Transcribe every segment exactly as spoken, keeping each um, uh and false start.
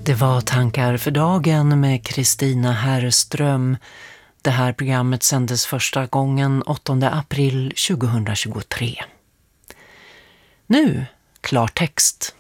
Det var Tankar för dagen med Kristina Herrström. Det här programmet sändes första gången åttonde april tjugohundratjugotre. Nu, klartext.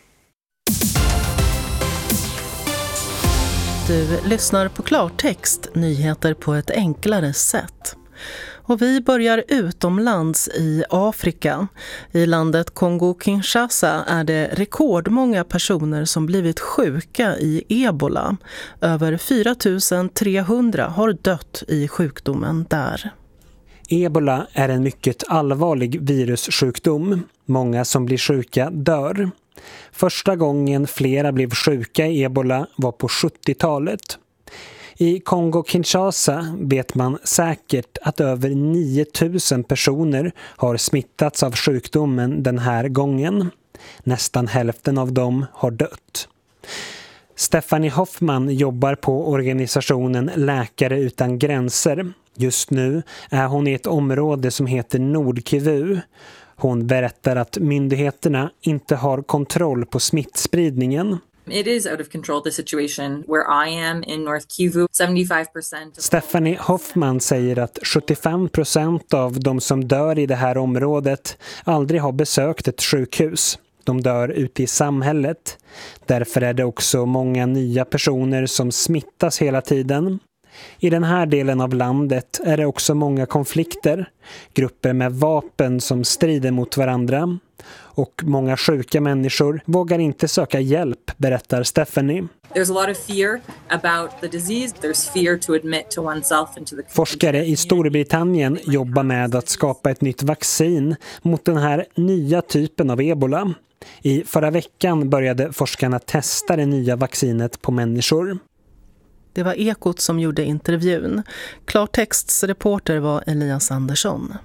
Du lyssnar på Klartext, nyheter på ett enklare sätt. Och vi börjar utomlands i Afrika. I landet Kongo-Kinshasa är det rekordmånga personer som blivit sjuka i ebola. Över fyra tusen trehundra har dött i sjukdomen där. Ebola är en mycket allvarlig virussjukdom. Många som blir sjuka dör. Första gången flera blev sjuka i ebola var på sjuttiotalet. I Kongo-Kinshasa vet man säkert att över nio tusen personer har smittats av sjukdomen den här gången. Nästan hälften av dem har dött. Stephanie Hoffman jobbar på organisationen Läkare utan gränser. Just nu är hon i ett område som heter Nord-Kivu. Hon berättar att myndigheterna inte har kontroll på smittspridningen. It is out of control, the situation where I am in North Kivu. seventy-five percent. Stephanie Hoffman säger att sjuttiofem procent av de som dör i det här området aldrig har besökt ett sjukhus. De dör ute i samhället. Därför är det också många nya personer som smittas hela tiden. I den här delen av landet är det också många konflikter. Grupper med vapen som strider mot varandra. Och många sjuka människor vågar inte söka hjälp, berättar Stephanie. There's a lot of fear about the disease. There's fear to admit to oneself into the Forskare i Storbritannien jobbar med att skapa ett nytt vaccin mot den här nya typen av ebola. I förra veckan började forskarna testa det nya vaccinet på människor. Det var Ekot som gjorde intervjun. Klartexts reporter var Elias Andersson.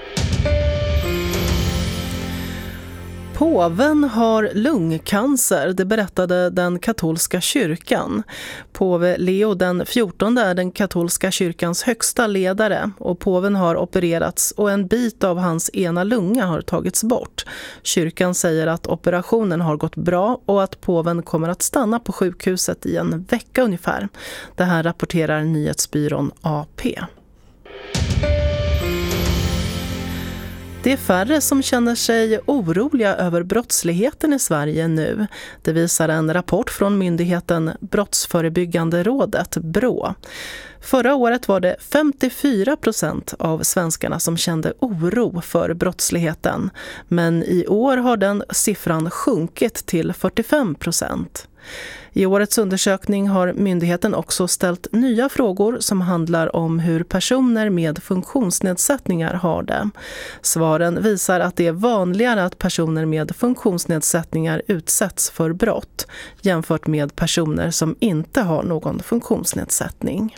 Påven har lungcancer, det berättade den katolska kyrkan. Påve Leo den fjortonde är den katolska kyrkans högsta ledare och påven har opererats och en bit av hans ena lunga har tagits bort. Kyrkan säger att operationen har gått bra och att påven kommer att stanna på sjukhuset i en vecka ungefär. Det här rapporterar nyhetsbyrån A P. Det är färre som känner sig oroliga över brottsligheten i Sverige nu. Det visar en rapport från myndigheten Brottsförebyggande rådet, B R Å. Förra året var det femtiofyra procent av svenskarna som kände oro för brottsligheten. Men i år har den siffran sjunkit till fyrtiofem procent. I årets undersökning har myndigheten också ställt nya frågor som handlar om hur personer med funktionsnedsättningar har det. Svaren visar att det är vanligare att personer med funktionsnedsättningar utsätts för brott jämfört med personer som inte har någon funktionsnedsättning.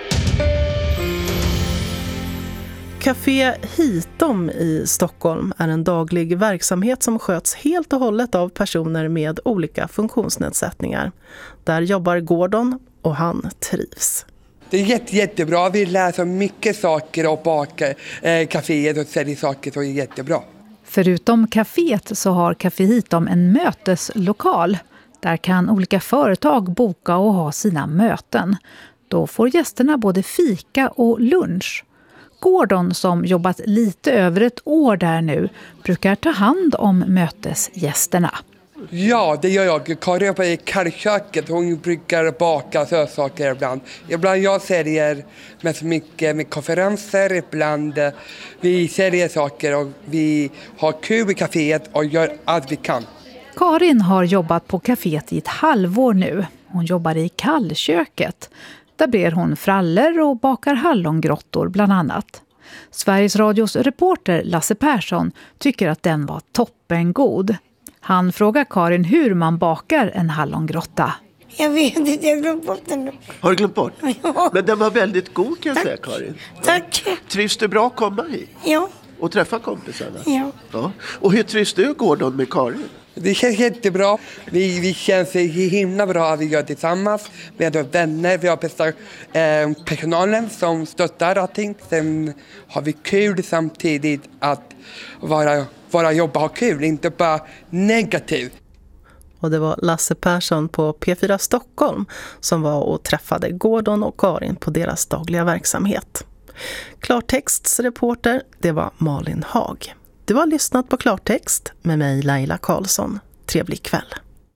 Café Hitom i Stockholm är en daglig verksamhet som sköts helt och hållet av personer med olika funktionsnedsättningar. Där jobbar Gordon och han trivs. Det är jätte, jättebra. Vi lär så mycket saker och bakar eh, kaféer och säljer saker, så det är jättebra. Förutom kaféet så har Café Hitom en möteslokal. Där kan olika företag boka och ha sina möten. Då får gästerna både fika och lunch. Gordon, som jobbat lite över ett år där nu, brukar ta hand om mötesgästerna. Ja, det gör jag. Karin jobbar i kallköket. Hon brukar baka sötsaker ibland. Ibland jag säljer mest mycket med konferenser. Ibland vi säljer saker och vi har kul i kaféet och gör allt vi kan. Karin har jobbat på kaféet i ett halvår nu. Hon jobbar i kallköket. Där ber hon frallor och bakar hallongrottor bland annat. Sveriges Radios reporter Lasse Persson tycker att den var toppengod. Han frågar Karin hur man bakar en hallongrotta. Jag vet inte, jag har glömt bort den nu. Har du glömt bort? Ja. Men den var väldigt god, kan jag Tack. säga, Karin. Tack. Trivs du bra att komma hit? Ja. Och träffa kompisarna? Ja. Ja. Och hur trivs du, Gordon, med Karin? Det känns jättebra. Vi, vi känns himla bra att vi gör tillsammans. Vi har vänner, vi har bästa, eh, personalen som stöttar allting. Sen har vi kul samtidigt att vara, vara jobba och ha kul, inte bara negativt. Och det var Lasse Persson på P fyra Stockholm som var och träffade Gordon och Karin på deras dagliga verksamhet. Klartexts reporter, det var Malin Hag. Du har lyssnat på Klartext med mig Laila Karlsson. Trevlig kväll.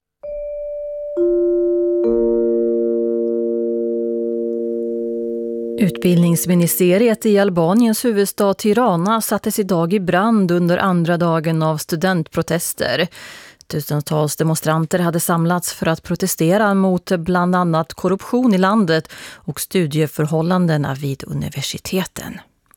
Utbildningsministeriet i Albaniens huvudstad Tirana sattes idag i brand under andra dagen av studentprotester. Tusentals demonstranter hade samlats för att protestera mot bland annat korruption i landet och studieförhållandena vid universiteten.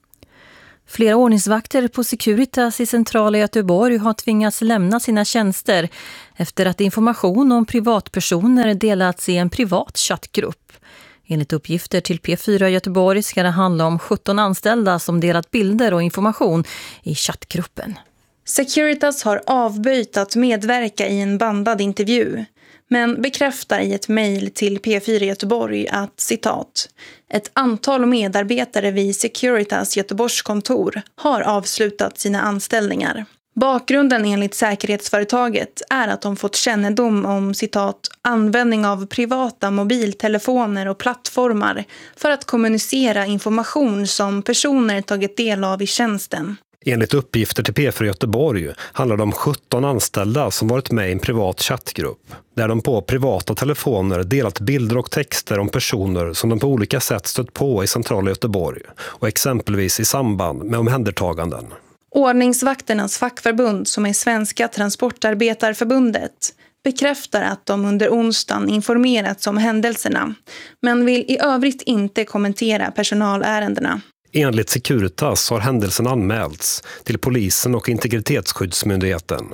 Flera ordningsvakter på Securitas i centrala Göteborg har tvingats lämna sina tjänster efter att information om privatpersoner delats i en privat chattgrupp. Enligt uppgifter till P fyra Göteborg ska det handla om sjutton anställda som delat bilder och information i chattgruppen. Securitas har avböjt att medverka i en bandad intervju, men bekräftar i ett mejl till P fyra Göteborg att, citat, ett antal medarbetare vid Securitas Göteborgs kontor har avslutat sina anställningar. Bakgrunden enligt säkerhetsföretaget är att de fått kännedom om, citat, användning av privata mobiltelefoner och plattformar för att kommunicera information som personer tagit del av i tjänsten. Enligt uppgifter till P fyra Göteborg handlar det om sjutton anställda som varit med i en privat chattgrupp, där de på privata telefoner delat bilder och texter om personer som de på olika sätt stött på i centrala Göteborg och exempelvis i samband med omhändertaganden. Ordningsvakternas fackförbund, som är Svenska Transportarbetarförbundet, bekräftar att de under onsdagen informerats om händelserna, men vill i övrigt inte kommentera personalärendena. Enligt Securitas har händelsen anmälts till polisen och integritetsskyddsmyndigheten.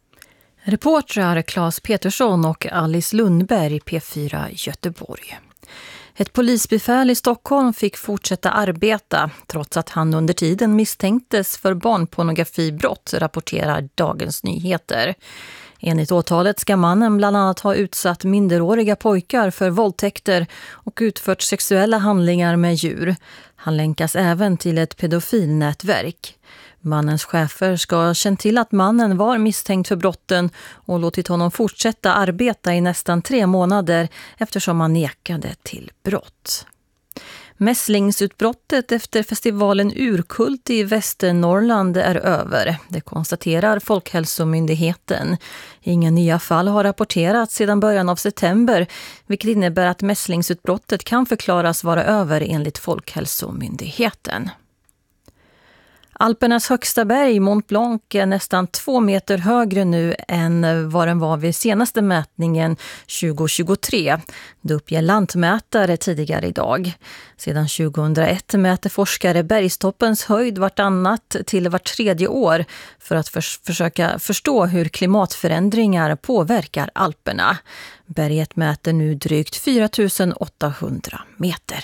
Reportrar Claes Petersson och Alice Lundberg, P fyra Göteborg. Ett polisbefäl i Stockholm fick fortsätta arbeta trots att han under tiden misstänktes för barnpornografibrott, rapporterar Dagens Nyheter. Enligt åtalet ska mannen bland annat ha utsatt minderåriga pojkar för våldtäkter och utfört sexuella handlingar med djur. Han länkas även till ett pedofilnätverk. Mannens chefer ska ha känt till att mannen var misstänkt för brotten och låtit honom fortsätta arbeta i nästan tre månader eftersom han nekade till brott. Mässlingsutbrottet efter festivalen Urkult i Västernorrland är över. Det konstaterar Folkhälsomyndigheten. Inga nya fall har rapporterats sedan början av september, vilket innebär att mässlingsutbrottet kan förklaras vara över enligt Folkhälsomyndigheten. Alpernas högsta berg, Mont Blanc, är nästan två meter högre nu än vad den var vid senaste mätningen tjugo tjugotre. Det uppger lantmätare tidigare idag. Sedan tjugohundraett mäter forskare bergstoppens höjd vartannat till vart tredje år för att för- försöka förstå hur klimatförändringar påverkar Alperna. Berget mäter nu drygt fyra tusen åttahundra meter.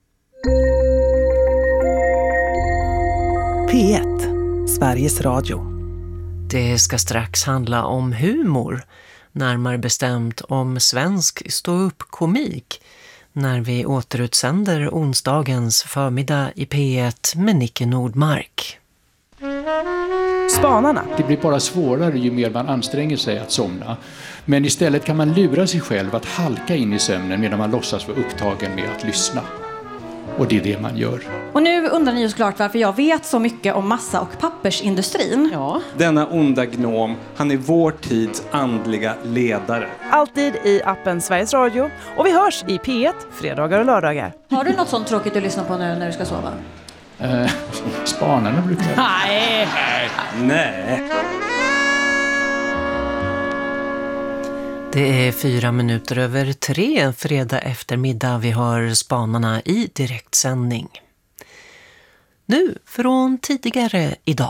P ett, Sveriges Radio. Det ska strax handla om humor, närmare bestämt om svensk stå-upp-komik, när vi återutsänder onsdagens förmiddag i P ett med Nicke Nordmark. Spanarna. Det blir bara svårare ju mer man anstränger sig att somna. Men istället kan man lura sig själv att halka in i sömnen medan man låtsas vara upptagen med att lyssna. Och det är det man gör. Och nu undrar ni ju såklart varför jag vet så mycket om massa- och pappersindustrin. Ja. Denna onda gnom, han är vår tids andliga ledare. Alltid i appen Sveriges Radio. Och vi hörs i P ett, fredagar och lördagar. Har du något sånt tråkigt att lyssna på nu när du ska sova? Eh, spanarna brukar jag... Nej! Nej! Det är fyra minuter över tre fredag eftermiddag. Vi hör spanarna i direktsändning. Nu från tidigare idag.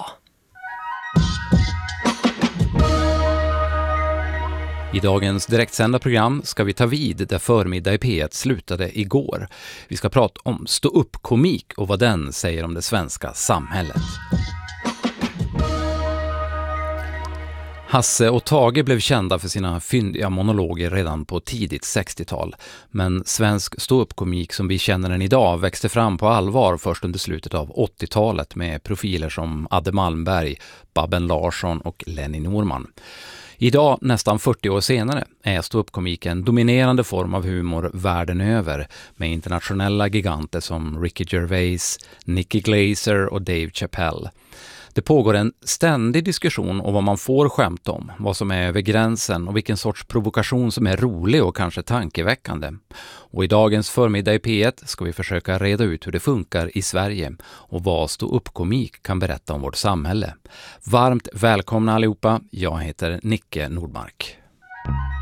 I dagens direktsända program ska vi ta vid där förmiddag i P ett slutade igår. Vi ska prata om stå-upp-komik och vad den säger om det svenska samhället. Hasse och Tage blev kända för sina fyndiga monologer redan på tidigt sextiotal. Men svensk stå-upp-komik som vi känner den idag växte fram på allvar först under slutet av åttiotalet med profiler som Adde Malmberg, Babben Larsson och Lenny Norman. Idag, nästan fyrtio år senare, är ståuppkomik en dominerande form av humor världen över med internationella giganter som Ricky Gervais, Nicky Glaser och Dave Chappelle. Det pågår en ständig diskussion om vad man får skämta om, vad som är över gränsen och vilken sorts provokation som är rolig och kanske tankeväckande. Och i dagens förmiddag i P ett ska vi försöka reda ut hur det funkar i Sverige och vad stå-upp-komik kan berätta om vårt samhälle. Varmt välkomna allihopa, jag heter Nicke Nordmark.